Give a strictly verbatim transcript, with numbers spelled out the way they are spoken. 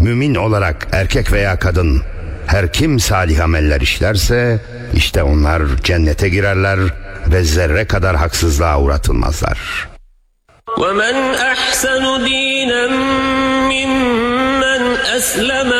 Mümin olarak erkek veya kadın her kim salih ameller işlerse işte onlar cennete girerler ve zerre kadar haksızlığa uğratılmazlar. وَمَنْ أَحْسَنُ دِينًا مِّمَّنْ أَسْلَمَ